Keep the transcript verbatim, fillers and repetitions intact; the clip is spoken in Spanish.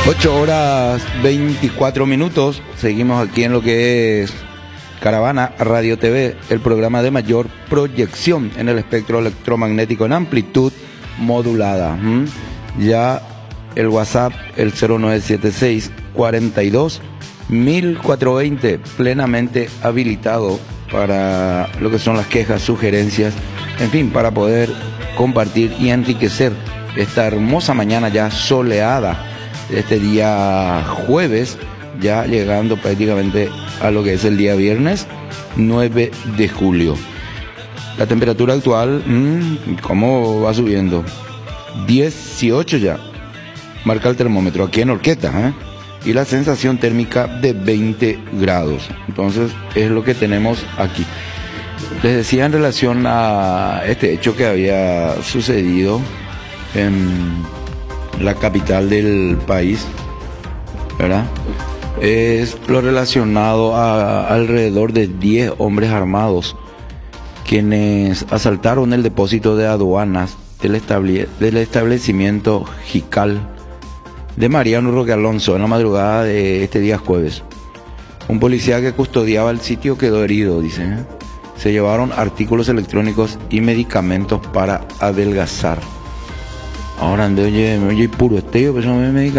ocho horas veinticuatro minutos. Seguimos aquí en lo que es Caravana Radio T V, el programa de mayor proyección en el espectro electromagnético en amplitud modulada. ¿Mm? Ya el WhatsApp, el cero nueve siete seis, cuarenta y dos, mil cuatrocientos veinte, plenamente habilitado para lo que son las quejas, sugerencias, en fin, para poder compartir y enriquecer esta hermosa mañana ya soleada, este día jueves, ya llegando prácticamente a lo que es el día viernes nueve de julio. La temperatura actual, mmm, ¿cómo va subiendo? dieciocho ya, marca el termómetro aquí en Horqueta, ¿eh? Y la sensación térmica de veinte grados. Entonces es lo que tenemos aquí. Les decía en relación a este hecho que había sucedido en la capital del país, ¿verdad? Es lo relacionado a alrededor de diez hombres armados quienes asaltaron el depósito de aduanas del, estable, del establecimiento Jical de Mariano Roque Alonso en la madrugada de este día jueves. Un policía que custodiaba el sitio quedó herido, dicen, ¿eh? Se llevaron artículos electrónicos y medicamentos para adelgazar. Ahora ande, oye, oye, puro esteo, pero no me medica.